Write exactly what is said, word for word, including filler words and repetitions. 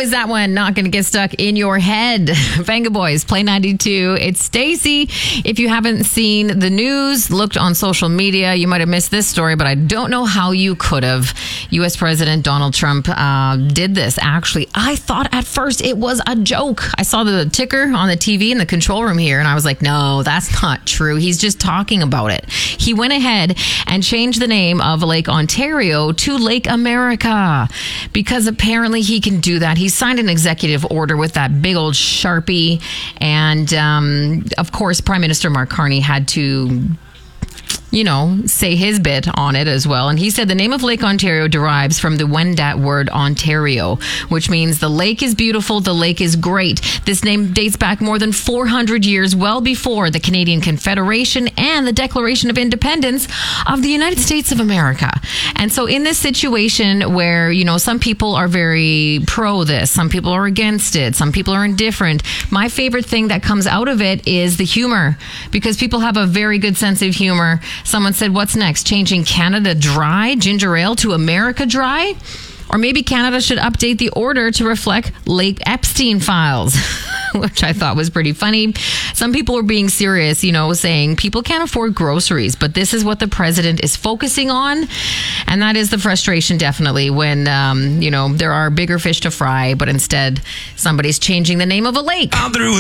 Boys, that one not going to get stuck in your head. Venga Boys, Play ninety-two. It's Stacy. If you haven't seen the news, looked on social media, you might have missed this story, but I don't know how you could have. U S President Donald Trump uh, did this. Actually, I thought at first it was a joke. I saw the ticker on the T V in the control room here, and I was like, no, that's not true. He's just talking about it. He went ahead and changed the name of Lake Ontario to Lake America because apparently he can do that. He signed an executive order with that big old Sharpie. And, um, of course, Prime Minister Mark Carney had to, you know, say his bit on it as well. And he said the name of Lake Ontario derives from the Wendat word Ontario, which means the lake is beautiful, the lake is great. This name dates back more than four hundred years, well before the Canadian Confederation and the Declaration of Independence of the United States of America. And so in this situation where, you know, some people are very pro this, some people are against it, some people are indifferent, my favorite thing that comes out of it is the humor, because people have a very good sense of humor. Someone said, what's next? Changing Canada Dry ginger ale to America Dry? Or maybe Canada should update the order to reflect Lake Epstein files, which I thought was pretty funny. Some people were being serious, you know, saying people can't afford groceries, but this is what the president is focusing on. And that is the frustration, definitely, when, um, you know, there are bigger fish to fry, but instead somebody's changing the name of a lake.